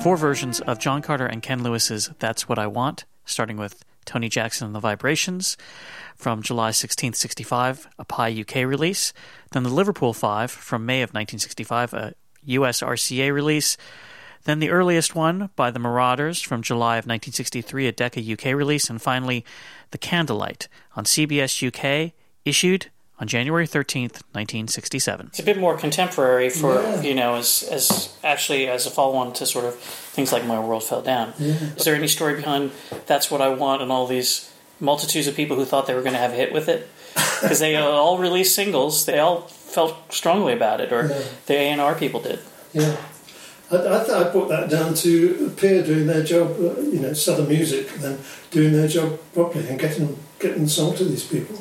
4 versions of John Carter and Ken Lewis's That's What I Want, starting with Tony Jackson and the Vibrations from July 16th, 65, a Pi UK release. Then the Liverpool 5 from May of 1965, a US RCA release. Then the earliest one by the Marauders from July of 1963, a Decca UK release. And finally, The Candlelight on CBS UK, issued on January 13th, 1967. It's a bit more contemporary for, as a follow-on to sort of things like My World Fell Down. Yeah. Is there any story behind That's What I Want and all these multitudes of people who thought they were going to have a hit with it? Because they all released singles. They all felt strongly about it, or the A&R people did. Yeah. I put that down to Peer doing their job, Southern Music, and then doing their job properly and getting the song to these people.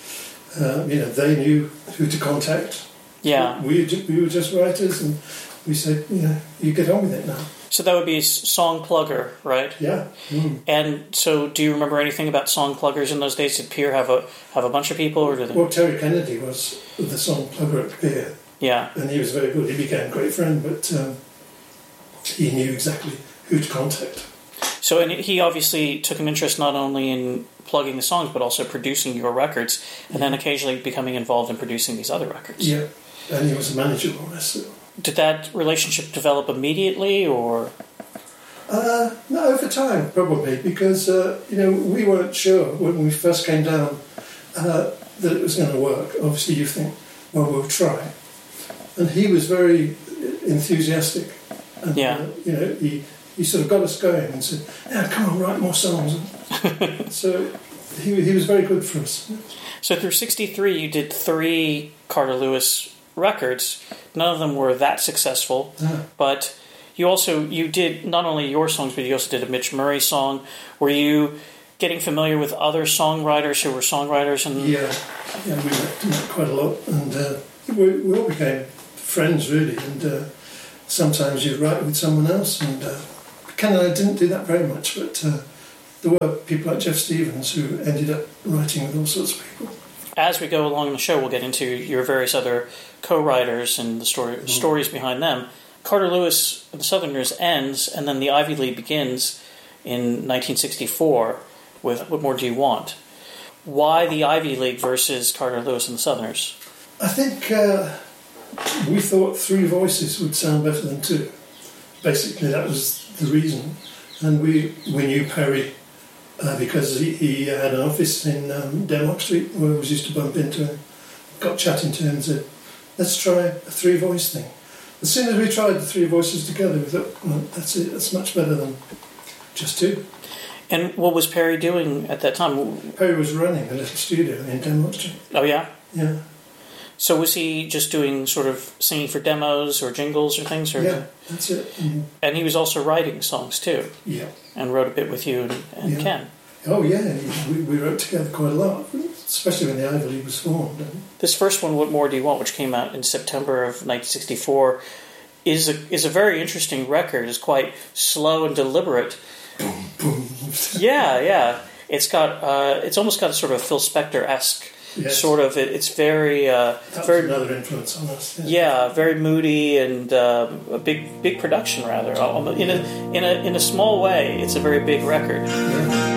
They knew who to contact. Yeah. We were just writers, and we said, you get on with it now. So that would be Song Plugger, right? Yeah. Mm. And so, do you remember anything about Song Pluggers in those days? Did Peer have a bunch of people, or did they... Well, Terry Kennedy was the Song Plugger at Peer. Yeah. And he was very good. He became a great friend, but he knew exactly who to contact. So, and he obviously took an interest not only in plugging the songs, but also producing your records, and then occasionally becoming involved in producing these other records. Yeah, and he was a manager on us. So. Did that relationship develop immediately, or...? No, over time, probably, because, we weren't sure when we first came down that it was going to work. Obviously, you think, well, we'll try. And he was very enthusiastic. And, he sort of got us going and said, yeah, come on, write more songs. So he was very good for us. So through 63, you did 3 Carter Lewis records. None of them were that successful, but you did not only your songs, but you also did a Mitch Murray song. Were you getting familiar with other songwriters who were songwriters? Yeah, we met quite a lot, and we all became friends, really, and sometimes you'd write with someone else, and Ken and I didn't do that very much, but there were people like Jeff Stevens who ended up writing with all sorts of people. As we go along in the show, we'll get into your various other co-writers and the stories behind them. Carter Lewis and the Southerners ends, and then the Ivy League begins in 1964 with What More Do You Want? Why the Ivy League versus Carter Lewis and the Southerners? I think we thought 3 voices would sound better than 2. Basically, that was the reason. And we knew Perry because he had an office in Denmark Street where we used to bump into him. Got chatting to him and said, let's try a 3-voice thing. As soon as we tried the 3 voices together, we thought, well, that's it. That's much better than just 2. And what was Perry doing at that time? Perry was running a little studio in Denmark Street. Oh, yeah? Yeah. So was he just doing sort of singing for demos or jingles or things? Or yeah, that's it. Mm-hmm. And he was also writing songs too? Yeah. And wrote a bit with you and Ken? Oh, yeah. We wrote together quite a lot, especially when the Ivy League was formed. This first one, What More Do You Want, which came out in September of 1964, is a very interesting record. It's quite slow and deliberate. Boom, boom. Yeah. It's almost got a sort of Phil Spector-esque sort of. It's very very another influence on us. Yeah, very moody and a big production rather. In a small way, it's a very big record. Yeah.